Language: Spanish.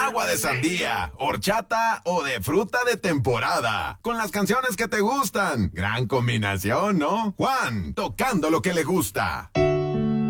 agua de sandía, horchata o de fruta de temporada. Con las canciones que te gustan. Gran combinación, ¿no? Juan, tocando lo que le gusta.